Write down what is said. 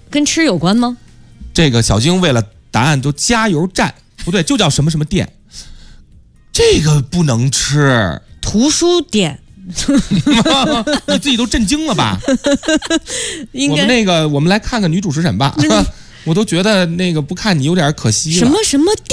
跟吃有关吗？ 这个小晶为了答案就加油站，不对，就叫什么什么店。这个不能吃。 图书店。 你自己都震惊了吧？ 应该我们来看看女主持人吧。我都觉得那个不看你有点可惜了。 什么什么店？